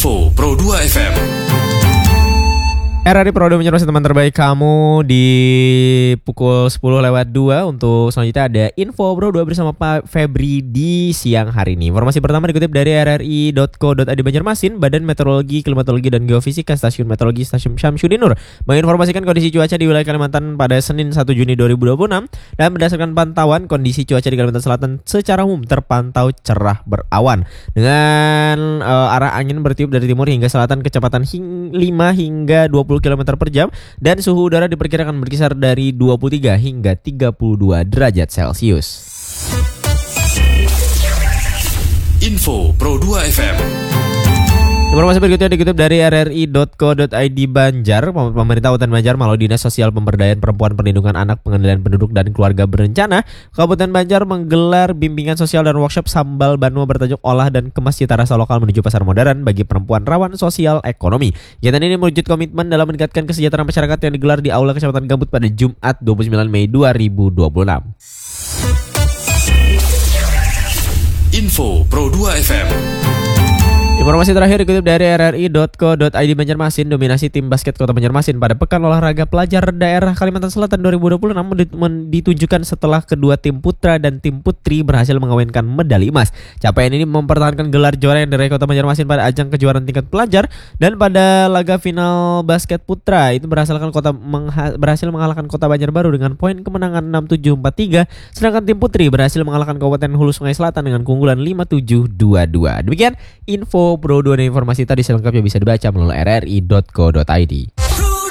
Info Pro 2 FM. RRI Pro 2 menyerahkan teman terbaik kamu di pukul 10:02. Untuk selanjutnya ada Info Pro 2 bersama Pak Febri di siang hari ini. Informasi pertama dikutip dari rri.co.id Banjarmasin. Badan Meteorologi, Klimatologi dan Geofisika Stasiun Meteorologi Stasiun Syamsuddin Nur menginformasikan kondisi cuaca di wilayah Kalimantan pada Senin 1 Juni 2026. Dan berdasarkan pantauan, kondisi cuaca di Kalimantan Selatan secara umum terpantau cerah berawan dengan arah angin bertiup dari timur hingga selatan kecepatan 5 hingga 20 km per jam, dan suhu udara diperkirakan berkisar dari 23 hingga 32 derajat Celcius. Info Pro 2 FM. Informasi berikutnya dikutip dari rri.co.id Banjar. Pemerintah Kabupaten Banjar melalui Dinas Sosial Pemberdayaan Perempuan, Perlindungan Anak, Pengendalian Penduduk dan Keluarga Berencana Kabupaten Banjar menggelar bimbingan sosial dan workshop sambal banua bertajuk Olah dan Kemas Cita Rasa Lokal Menuju Pasar Modern bagi perempuan rawan sosial ekonomi. Kegiatan ini mewujud komitmen dalam meningkatkan kesejahteraan masyarakat yang digelar di Aula Kecamatan Gambut pada Jumat 29 Mei 2026. Info Pro 2 FM. Informasi terakhir dikutip dari rri.co.id Banjarmasin. Dominasi tim basket Kota Banjarmasin pada Pekan Olahraga Pelajar Daerah Kalimantan Selatan 2026 ditunjukkan setelah kedua tim putra dan tim putri berhasil mengawinkan medali emas. Capaian ini mempertahankan gelar juara yang diraih Kota Banjarmasin pada ajang kejuaraan tingkat pelajar, dan pada laga final basket putra itu berhasil mengalahkan Kota Banjarbaru dengan poin kemenangan 6-7-4-3, sedangkan tim putri berhasil mengalahkan Kabupaten Hulu Sungai Selatan dengan keunggulan 5-7-2-2. Demikian info Pro 2 dan informasi tadi selengkapnya bisa dibaca melalui rri.co.id.